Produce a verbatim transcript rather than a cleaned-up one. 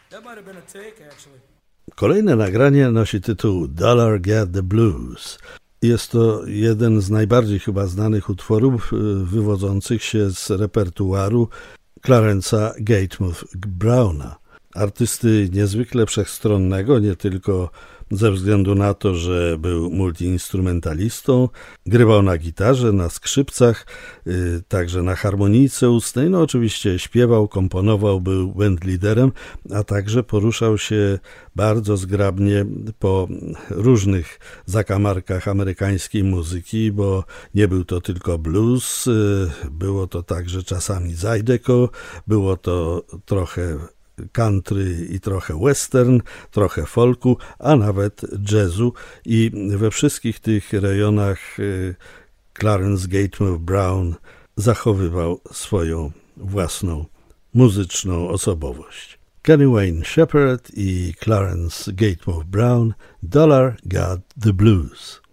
Kolejne nagranie nosi tytuł Dollar Get the Blues. Jest to jeden z najbardziej chyba znanych utworów wywodzących się z repertuaru Clarence'a Gatemouth Browna. Artysty niezwykle wszechstronnego, nie tylko ze względu na to, że był multiinstrumentalistą, grywał na gitarze, na skrzypcach, yy, także na harmonijce ustnej, no oczywiście śpiewał, komponował, był bandliderem, a także poruszał się bardzo zgrabnie po różnych zakamarkach amerykańskiej muzyki, bo nie był to tylko blues, yy, było to także czasami zydeco, było to trochę country i trochę western, trochę folku, a nawet jazzu i we wszystkich tych rejonach Clarence Gatemouth Brown zachowywał swoją własną muzyczną osobowość. Kenny Wayne Shepherd i Clarence Gatemouth Brown, Dollar Got the Blues.